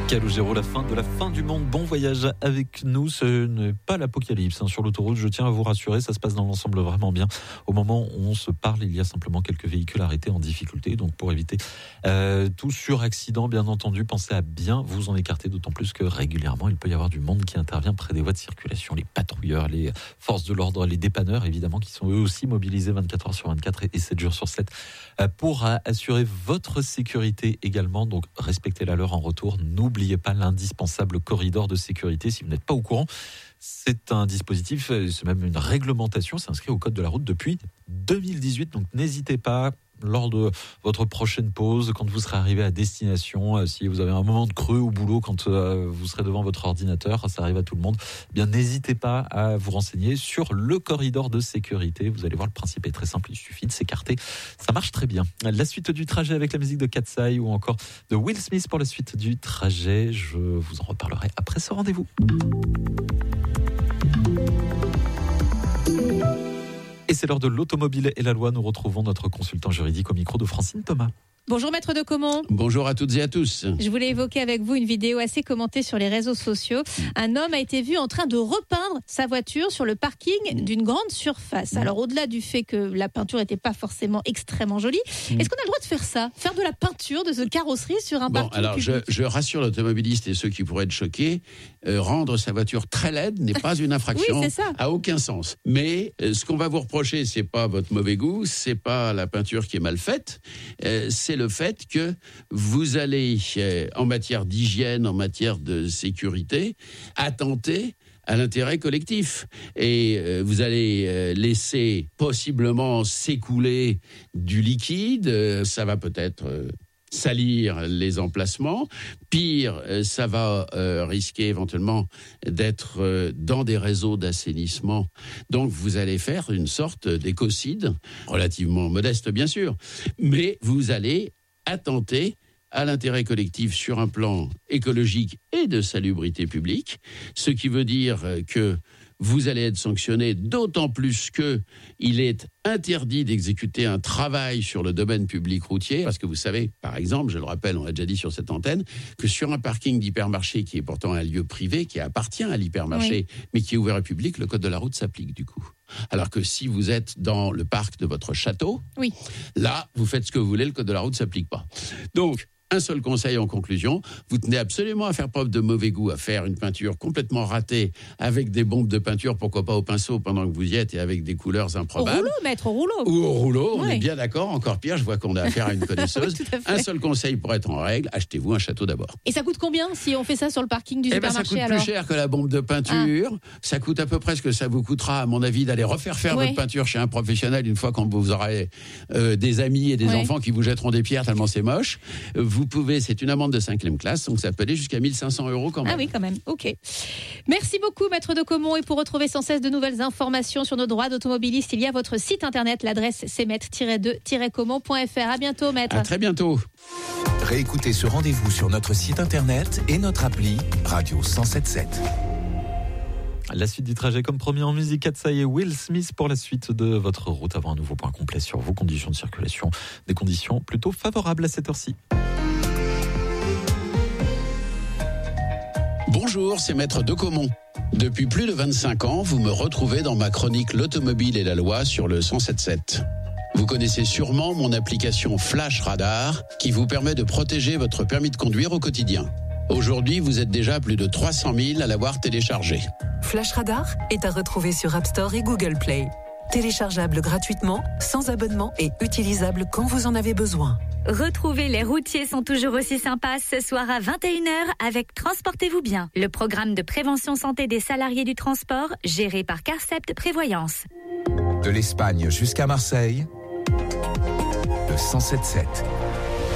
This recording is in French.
Calogero, la fin du monde. Bon voyage avec nous. Ce n'est pas l'apocalypse sur l'autoroute. Je tiens à vous rassurer, ça se passe dans l'ensemble vraiment bien. Au moment où on se parle, il y a simplement quelques véhicules arrêtés en difficulté. Donc pour éviter tout suraccident, bien entendu, pensez à bien vous en écarter. D'autant plus que régulièrement, il peut y avoir du monde qui intervient près des voies de circulation. Les patrouilleurs, les forces de l'ordre, les dépanneurs, évidemment, qui sont eux aussi mobilisés 24 heures sur 24 et 7 jours sur 7 pour assurer votre sécurité également. Donc respectez la leur en retour. N'oubliez pas l'indispensable corridor de sécurité. Si vous n'êtes pas au courant, c'est un dispositif, c'est même une réglementation, c'est inscrit au code de la route depuis 2018. Donc n'hésitez pas, lors de votre prochaine pause, quand vous serez arrivé à destination, si vous avez un moment de creux au boulot, quand vous serez devant votre ordinateur, ça arrive à tout le monde, eh bien n'hésitez pas à vous renseigner sur le corridor de sécurité. Vous allez voir, le principe est très simple, il suffit de s'écarter. Ça marche très bien. La suite du trajet avec la musique de Katsai ou encore de Will Smith pour la suite du trajet. Je vous en reparlerai après ce rendez-vous. Et c'est l'heure de l'automobile et la loi. Nous retrouvons notre consultant juridique au micro de Francine Thomas. Bonjour Maître de Caumont. Bonjour à toutes et à tous. Je voulais évoquer avec vous une vidéo assez commentée sur les réseaux sociaux. Un homme a été vu en train de repeindre sa voiture sur le parking d'une grande surface. Alors au-delà du fait que la peinture n'était pas forcément extrêmement jolie, est-ce qu'on a le droit de faire ça? Faire de la peinture de ce carrosserie sur un parking alors public? je rassure l'automobiliste et ceux qui pourraient être choqués, rendre sa voiture très laide n'est pas une infraction. Oui, c'est ça. À aucun sens. Mais ce qu'on va vous reprocher, c'est pas votre mauvais goût, c'est pas la peinture qui est mal faite, c'est le fait que vous allez, en matière d'hygiène, en matière de sécurité, attenter à l'intérêt collectif. Et vous allez laisser possiblement s'écouler du liquide, ça va peut-être salir les emplacements. Pire, ça va risquer éventuellement d'être dans des réseaux d'assainissement. Donc vous allez faire une sorte d'écocide, relativement modeste bien sûr, mais vous allez attenter à l'intérêt collectif sur un plan écologique et de salubrité publique, ce qui veut dire que vous allez être sanctionné, d'autant plus que il est interdit d'exécuter un travail sur le domaine public routier, parce que vous savez, par exemple, je le rappelle, on l'a déjà dit sur cette antenne, que sur un parking d'hypermarché qui est pourtant un lieu privé, qui appartient à l'hypermarché, mais qui est ouvert au public, le code de la route s'applique du coup. Alors que si vous êtes dans le parc de votre château, là, vous faites ce que vous voulez, le code de la route ne s'applique pas. Donc, un seul conseil en conclusion, vous tenez absolument à faire preuve de mauvais goût, à faire une peinture complètement ratée avec des bombes de peinture, pourquoi pas au pinceau pendant que vous y êtes et avec des couleurs improbables. Au rouleau, maître, au rouleau. Ou au rouleau, on est bien d'accord, encore pire, je vois qu'on a affaire à une connaisseuse. Un seul conseil pour être en règle, achetez-vous un château d'abord. Et ça coûte combien si on fait ça sur le parking du supermarché? Ça coûte plus cher que la bombe de peinture, ça coûte à peu près ce que ça vous coûtera, à mon avis, d'aller refaire votre peinture chez un professionnel une fois quand vous aurez des amis et des enfants qui vous jetteront des pierres tellement c'est moche. Vous pouvez, c'est une amende de 5e classe, donc ça peut aller jusqu'à 1 500 € quand même. Ah oui, quand même, ok. Merci beaucoup, Maître de Caumont. Et pour retrouver sans cesse de nouvelles informations sur nos droits d'automobiliste, il y a votre site internet, l'adresse c'est maître-2-caumont.fr. À bientôt, Maître. À très bientôt. Réécoutez ce rendez-vous sur notre site internet et notre appli Radio 107.7. La suite du trajet comme promis en musique, Katsai et Will Smith pour la suite de votre route, avant un nouveau point complet sur vos conditions de circulation, des conditions plutôt favorables à cette heure-ci. Bonjour, c'est Maître de Caumont. Depuis plus de 25 ans, vous me retrouvez dans ma chronique L'automobile et la loi sur le 107.7. Vous connaissez sûrement mon application Flash Radar qui vous permet de protéger votre permis de conduire au quotidien. Aujourd'hui, vous êtes déjà plus de 300 000 à l'avoir téléchargé. Flash Radar est à retrouver sur App Store et Google Play. Téléchargeable gratuitement, sans abonnement et utilisable quand vous en avez besoin. Retrouvez Les routiers sont toujours aussi sympas ce soir à 21h avec Transportez-vous bien, le programme de prévention santé des salariés du transport géré par Carcept Prévoyance. De l'Espagne jusqu'à Marseille, le 107.7.